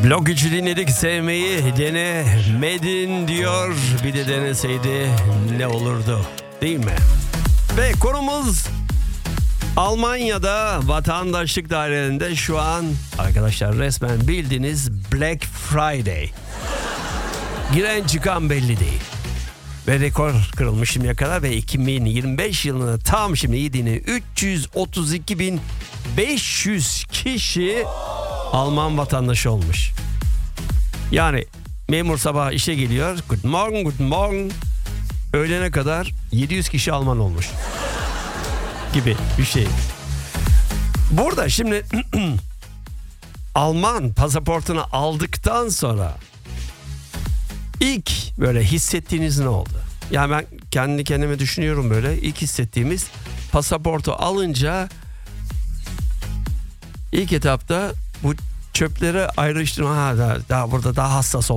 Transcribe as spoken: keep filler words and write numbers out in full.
Blok üçü dinledik, sevmeyi denemedin diyor. Bir de deneseydi ne olurdu, değil mi? Ve konumuz Almanya'da vatandaşlık dairelerinde şu an arkadaşlar resmen bildiğiniz Black Friday. Giren çıkan belli değil. Ve rekor kırılmış şimdiye kadar ve iki bin yirmi beş yılında tam şimdi yediğini üç yüz otuz iki bin beş yüz kişi Alman vatandaşı olmuş. Yani memur sabah işe geliyor. Good morning, good morning. Öğlene kadar yedi yüz kişi Alman olmuş. Gibi bir şey. Burada şimdi Alman pasaportunu aldıktan sonra ilk böyle hissettiğiniz ne oldu? Yani ben kendi kendime düşünüyorum böyle. İlk hissettiğimiz pasaportu alınca ilk etapta bu çöpleri ayrıştırma. Ha, daha, daha burada daha hassas